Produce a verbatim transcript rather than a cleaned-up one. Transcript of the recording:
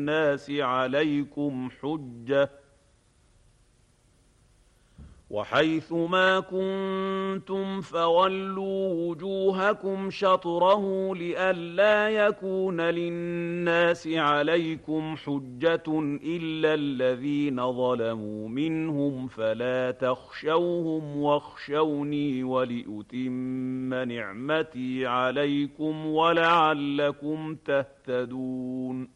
للناس عليكم حجة وحيث ما كنتم فولوا وجوهكم شطره لئلا يكون للناس عليكم حجة إلا الذين ظلموا منهم فلا تخشوهم واخشوني ولأتم نعمتي عليكم ولعلكم تهتدون